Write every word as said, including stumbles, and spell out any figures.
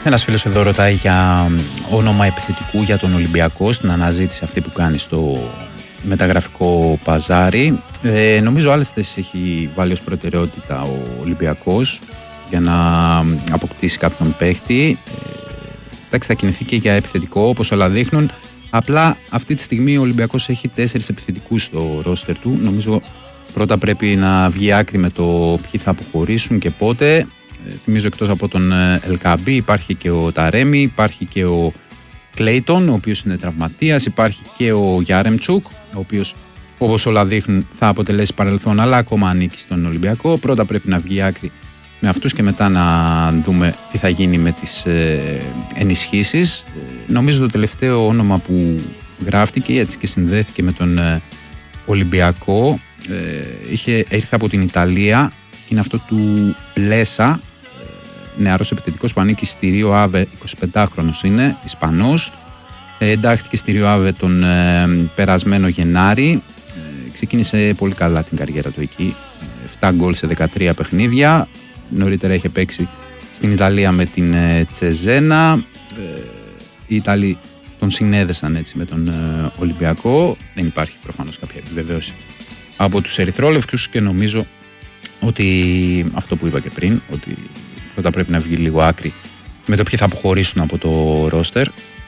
Ένας φίλος εδώ ρωτάει για όνομα επιθετικού για τον Ολυμπιακό στην αναζήτηση αυτή που κάνει στο μεταγραφικό παζάρι. Ε, νομίζω άλλες θέσεις έχει βάλει ως προτεραιότητα ο Ολυμπιακός για να αποκτήσει κάποιον παίχτη. Εντάξει, θα κινηθεί και για επιθετικό όπως όλα δείχνουν. Απλά αυτή τη στιγμή ο Ολυμπιακός έχει τέσσερις επιθετικούς στο ρόστερ του. Νομίζω πρώτα πρέπει να βγει άκρη με το ποιοι θα αποχωρήσουν και πότε. Θυμίζω εκτός από τον Ελκαμπή υπάρχει και ο Ταρέμι, υπάρχει και ο Κλέιτον, ο οποίος είναι τραυματίας, υπάρχει και ο Γιάρεμτσουκ, ο οποίος όπως όλα δείχνουν θα αποτελέσει παρελθόν, αλλά ακόμα ανήκει στον Ολυμπιακό. Πρώτα πρέπει να βγει άκρη με αυτούς και μετά να δούμε τι θα γίνει με τις ενισχύσεις. Νομίζω το τελευταίο όνομα που γράφτηκε έτσι και συνδέθηκε με τον Ολυμπιακό είχε, ήρθε από την Ιταλία, είναι αυτό του Πλέσα, νεαρός επιθετικός που ανήκει στη Ρίο Άβε, εικοσιπεντάχρονος είναι, Ισπανός. Ε, εντάχθηκε στη Ρίο Άβε τον ε, περασμένο Γενάρη. Ε, ξεκίνησε πολύ καλά την καριέρα του εκεί. επτά γκολ σε δεκατρία παιχνίδια. Νωρίτερα είχε παίξει στην Ιταλία με την ε, Τσεζένα. Ε, οι Ιταλοί τον συνέδεσαν έτσι με τον ε, Ολυμπιακό. Δεν υπάρχει προφανώς κάποια επιβεβαίωση από τους ερυθρόλευκους και νομίζω ότι αυτό που είπα και πριν, ότι πρώτα πρέπει να βγει λίγο άκρη με το ποιοι θα αποχωρήσουν από το ρόστερ